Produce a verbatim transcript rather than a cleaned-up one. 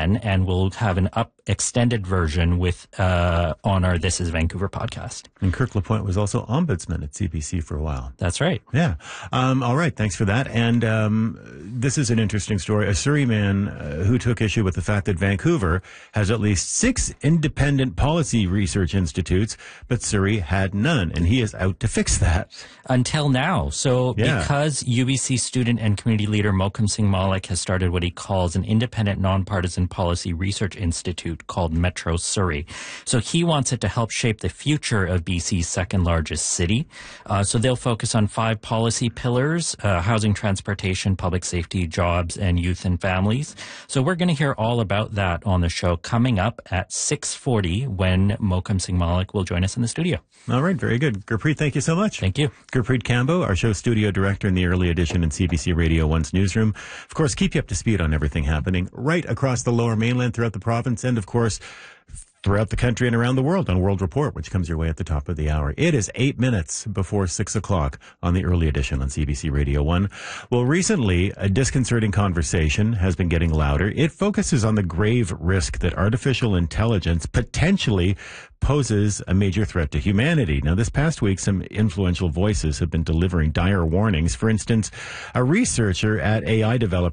again, and we'll have an up extended version with uh, on our This Is Vancouver podcast. And Kirk Lapointe was also ombudsman at C B C for a while. That's right. Yeah. Um, all right. Thanks for that. And um, this is an interesting story. A Surrey man uh, who took issue with the fact that Vancouver has at least six independent policy research institutes, but Surrey had none. And he is out to fix that. Until now. So Yeah. because U B C student and community leader Mohkam Singh Malik has started what he calls an independent nonpartisan policy research institute called Metro Surrey. So he wants it to help shape the future of B C's second largest city. Uh, so they'll focus on five policy pillars, uh, housing, transportation, public safety, jobs, and youth and families. So we're going to hear all about that on the show coming up at six forty when Mohkam Singh Malik will join us in the studio. All right. Very good. Gurpreet, thank you so much. Thank you. Gurpreet Kambo, our show studio director in the early edition in C B C Radio one's newsroom. Of course, keep you up to speed on everything happening right across the Lower Mainland throughout the province and, of course, throughout the country and around the world on World Report, which comes your way at the top of the hour. It is eight minutes before six o'clock on the early edition on C B C Radio one. Well, recently, a disconcerting conversation has been getting louder. It focuses on the grave risk that artificial intelligence potentially poses a major threat to humanity. Now, this past week, some influential voices have been delivering dire warnings. For instance, a researcher at A I developer